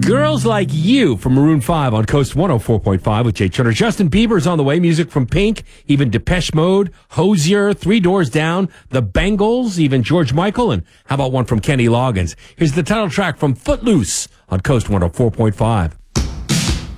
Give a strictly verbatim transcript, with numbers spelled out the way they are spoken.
Girls Like You from Maroon five on Coast one oh four point five with Jay Turner. Justin Bieber's on the way. Music from Pink, even Depeche Mode, Hozier, Three Doors Down, The Bangles, even George Michael, and how about one from Kenny Loggins? Here's the title track from Footloose on Coast one oh four point five.